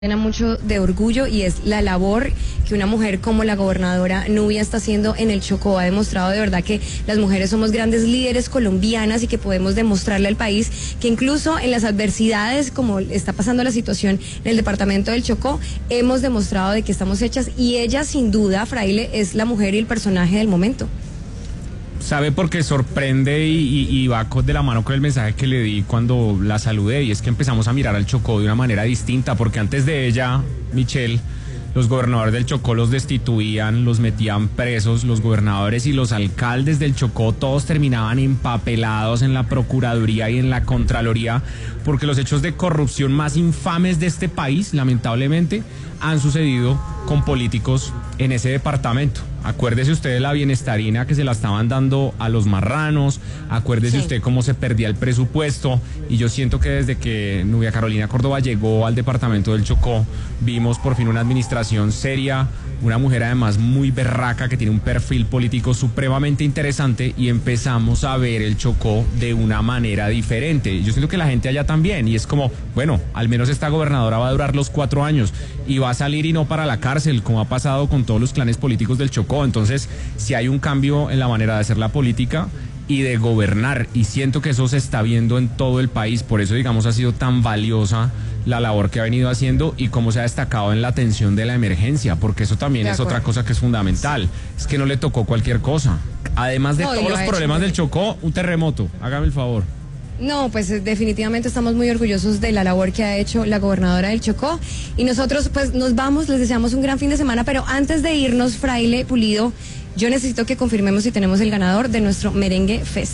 Llena mucho de orgullo y es la labor que una mujer como la gobernadora Nubia está haciendo en el Chocó. Ha demostrado de verdad que las mujeres somos grandes líderes colombianas y que podemos demostrarle al país que incluso en las adversidades, como está pasando la situación en el departamento del Chocó, hemos demostrado de que estamos hechas, y ella sin duda, Fraile, es la mujer y el personaje del momento. ¿Sabe por qué sorprende y va de la mano con el mensaje que le di cuando la saludé? Y es que empezamos a mirar al Chocó de una manera distinta, porque antes de ella, Michelle, los gobernadores del Chocó los destituían, los metían presos, los gobernadores y los alcaldes del Chocó todos terminaban empapelados en la Procuraduría y en la Contraloría, porque los hechos de corrupción más infames de este país, lamentablemente, han sucedido con políticos en ese departamento. Acuérdese usted de la bienestarina que se la estaban dando a los marranos, acuérdese usted cómo se perdía el presupuesto, y yo siento que desde que Nubia Carolina Córdoba llegó al departamento del Chocó, vimos por fin una administración seria, una mujer además muy berraca que tiene un perfil político supremamente interesante, y empezamos a ver el Chocó de una manera diferente. Yo siento que la gente allá también, y es como, bueno, al menos esta gobernadora va a durar los 4 años y va a salir y no para la cárcel, como ha pasado con todos los clanes políticos del Chocó. Entonces, si hay un cambio en la manera de hacer la política y de gobernar, y siento que eso se está viendo en todo el país. Por eso, digamos, ha sido tan valiosa la labor que ha venido haciendo y cómo se ha destacado en la atención de la emergencia, porque eso también es otra cosa que es fundamental. Es que no le tocó cualquier cosa. Además de todos los problemas del Chocó, un terremoto. Hágame el favor. No, pues definitivamente estamos muy orgullosos de la labor que ha hecho la gobernadora del Chocó, y nosotros pues nos vamos, les deseamos un gran fin de semana, pero antes de irnos, Fraile Pulido, yo necesito que confirmemos si tenemos el ganador de nuestro Merengue Fest.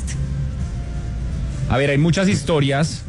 A ver, hay muchas historias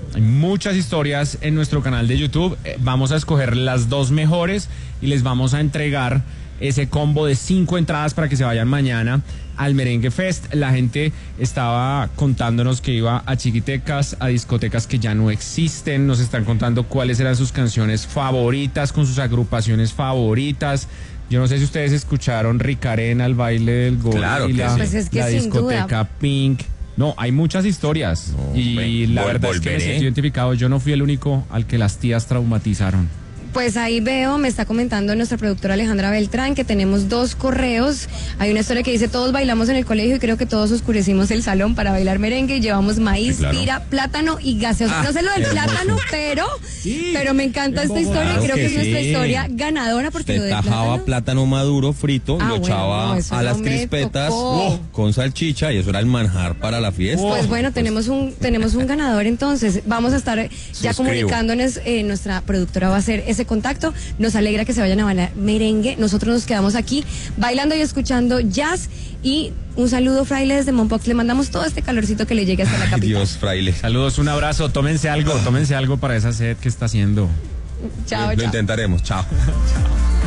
en nuestro canal de YouTube. Vamos a escoger las 2 mejores y les vamos a entregar ese combo de 5 entradas para que se vayan mañana al Merengue Fest. La gente estaba contándonos que iba a chiquitecas, a discotecas que ya no existen. Nos están contando cuáles eran sus canciones favoritas, con sus agrupaciones favoritas. Yo no sé si ustedes escucharon Ricarena, el baile del gorila, claro que sí. Pues es que la discoteca Pink. No, hay muchas historias, y la verdad es que me siento identificado. Yo no fui el único al que las tías traumatizaron. Pues ahí veo, me está comentando nuestra productora Alejandra Beltrán que tenemos 2 correos. Hay una historia que dice: todos bailamos en el colegio y creo que todos oscurecimos el salón para bailar merengue y llevamos maíz, tira, plátano y gaseosa. No sé lo del plátano, pero me encanta esta historia, y creo que es nuestra historia ganadora, porque lo de tajaba plátano maduro frito, lo echaba a las crispetas con salchicha, y eso era el manjar para la fiesta. Pues bueno, tenemos un ganador. Entonces vamos a estar ya comunicándonos, nuestra productora va a hacer ese contacto. Nos alegra que se vayan a bailar merengue. Nosotros nos quedamos aquí bailando y escuchando jazz. Y un saludo, Fraile, desde Mompox. Le mandamos todo este calorcito que le llegue hasta la capital. Dios, Fraile. Saludos, un abrazo. Tómense algo para esa sed que está haciendo. Chao, Lo intentaremos. Chao. Chao.